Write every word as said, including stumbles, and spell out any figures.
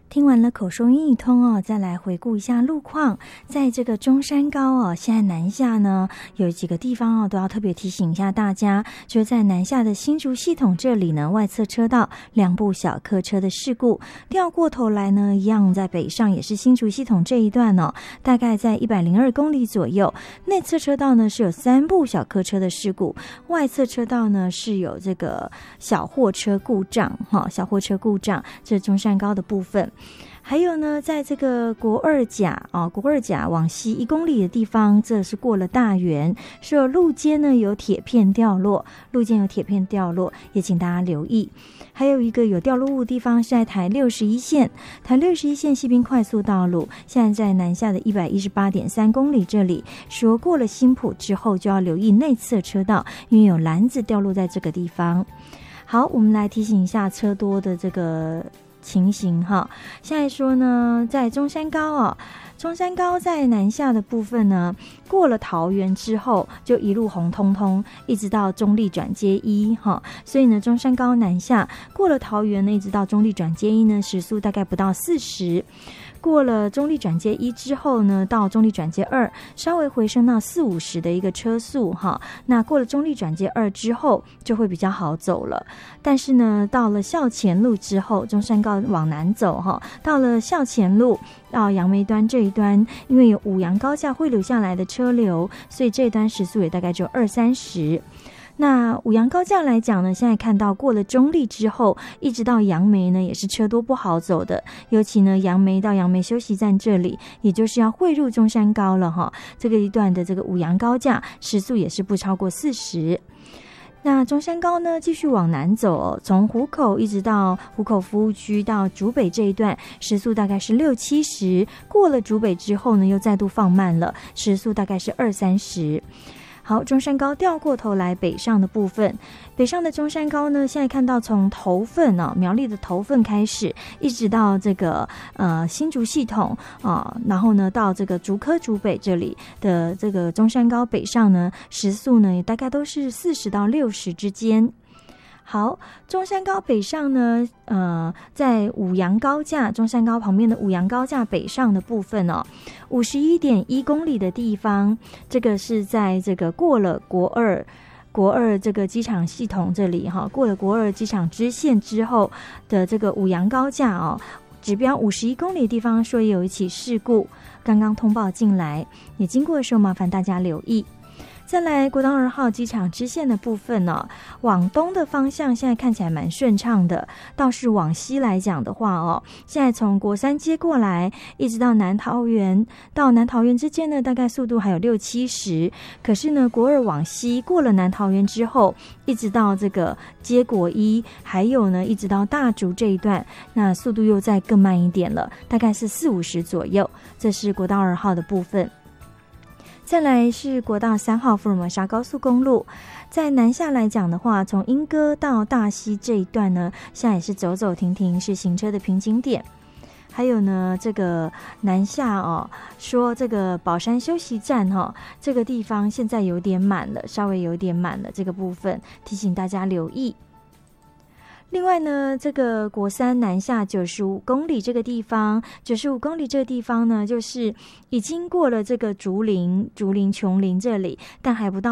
听完了口说英语通哦，再来回顾一下路况。在这个中山高哦，现在南下呢有几个地方哦都要特别提醒一下大家，就在南下的新竹系统这里呢，外侧车道两部小客车的事故，调过头来呢，一样在北上也是新竹系统这一段哦，大概在一百零二公里左右。内侧车道呢是有三部小客车的事故，外侧车道呢是有这个小货车故障哈、哦，小货车故障，这是中山高的部分。还有呢，在这个国二甲啊、哦，国二甲往西一公里的地方，这是过了大园，说路肩呢有铁片掉落，路肩有铁片掉落，也请大家留意。还有一个有掉落物的地方是在台六十一线，台六十一线西滨快速道路，现在在南下的一百一十八点三公里这里，说过了新埔之后就要留意内侧车道，因为有篮子掉落在这个地方。好，我们来提醒一下车多的这个情形哈。现在说呢，在中山高哦，中山高在南下的部分呢，过了桃园之后就一路红彤彤，一直到中立转接一哈。所以呢，中山高南下过了桃园呢，一直到中立转接一呢，时速大概不到四十。过了中立转接一之后呢，到中立转接二，稍微回升到四五十的一个车速哈。那过了中立转接二之后，就会比较好走了。但是呢，到了校前路之后，中山高往南走哈，到了校前路到杨梅端这一端，因为有五杨高架汇流下来的车流，所以这一端时速也大概只有二三十。那五杨高架来讲呢，现在看到过了中立之后，一直到杨梅呢，也是车多不好走的。尤其呢，杨梅到杨梅休息站这里，也就是要汇入中山高了哈。这个一段的这个五杨高架时速也是不超过四十。那中山高呢，继续往南走、哦，从湖口一直到湖口服务区到竹北这一段，时速大概是六七十。过了竹北之后呢，又再度放慢了，时速大概是二三十。好，中山高调过头来北上的部分，北上的中山高呢，现在看到从头份啊，苗栗的头份开始，一直到这个呃新竹系统啊，然后呢到这个竹科竹北这里的这个中山高北上呢，时速呢也大概都是四十到六十之间。好，中山高北上呢，呃，在五杨高架，中山高旁边的五杨高架北上的部分哦，五十一点一公里的地方，这个是在这个过了国二。国二这个机场系统这里哈，过了国二机场支线之后的这个五杨高架哦，指标五十一公里的地方说有一起事故，刚刚通报进来，也经过的时候麻烦大家留意。再来国道二号机场支线的部分呢、哦，往东的方向现在看起来蛮顺畅的，倒是往西来讲的话哦，现在从国三接过来，一直到南桃园，到南桃园之间呢，大概速度还有六七十。可是呢，国二往西过了南桃园之后，一直到这个接国一，还有呢，一直到大竹这一段，那速度又再更慢一点了，大概是四五十左右。这是国道二号的部分。再来是国道三号福尔摩沙高速公路，在南下来讲的话，从莺歌到大溪这一段呢，现在也是走走停停，是行车的瓶颈点。还有呢，这个南下哦，说这个宝山休息站哈、哦，这个地方现在有点满了，稍微有点满了，这个部分提醒大家留意。另外呢，这个国三南下九十五公里这个地方，九十五公里这个地方呢，就是已经过了这个竹林、竹林、琼林这里，但还不到